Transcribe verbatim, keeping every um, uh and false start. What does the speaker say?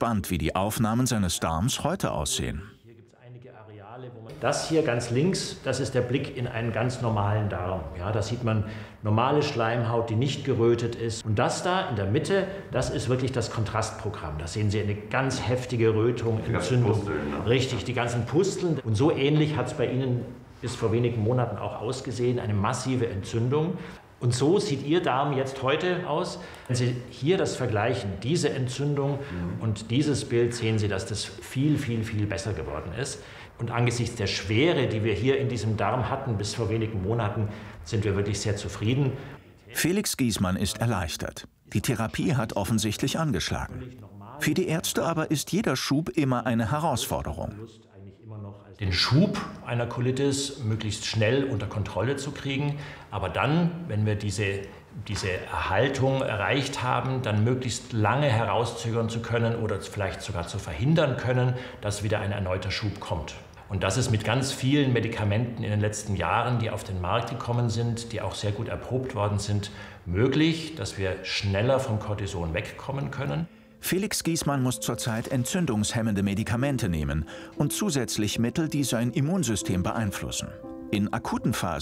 gespannt, wie die Aufnahmen seines Darms heute aussehen. Das hier ganz links, das ist der Blick in einen ganz normalen Darm. Ja, da sieht man normale Schleimhaut, die nicht gerötet ist. Und das da in der Mitte, das ist wirklich das Kontrastprogramm. Da sehen Sie eine ganz heftige Rötung, Entzündung. Pusteln, ne? Richtig, die ganzen Pusteln. Und so ähnlich hat es bei Ihnen bis vor wenigen Monaten auch ausgesehen, eine massive Entzündung. Und so sieht Ihr Darm jetzt heute aus. Wenn Sie hier das vergleichen, diese Entzündung mhm. und dieses Bild, sehen Sie, dass das viel, viel, viel besser geworden ist. Und angesichts der Schwere, die wir hier in diesem Darm hatten bis vor wenigen Monaten, sind wir wirklich sehr zufrieden. Felix Giesmann ist erleichtert. Die Therapie hat offensichtlich angeschlagen. Für die Ärzte aber ist jeder Schub immer eine Herausforderung. Den Schub einer Colitis möglichst schnell unter Kontrolle zu kriegen, aber dann, wenn wir diese, diese Erhaltung erreicht haben, dann möglichst lange herauszögern zu können oder vielleicht sogar zu verhindern können, dass wieder ein erneuter Schub kommt. Und das ist mit ganz vielen Medikamenten in den letzten Jahren, die auf den Markt gekommen sind, die auch sehr gut erprobt worden sind, möglich, dass wir schneller vom Cortison wegkommen können. Felix Giesmann muss zurzeit entzündungshemmende Medikamente nehmen und zusätzlich Mittel, die sein Immunsystem beeinflussen. In akuten Phasen